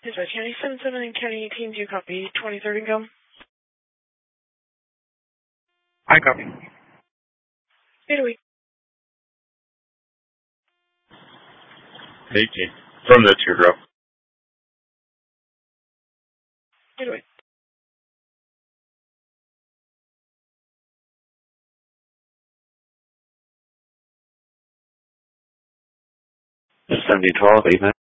Dispatch County 77 and County 18, do you copy 23rd and go? I copy. 808. 18. From the teardrop. 808. It's 7012, 8-9.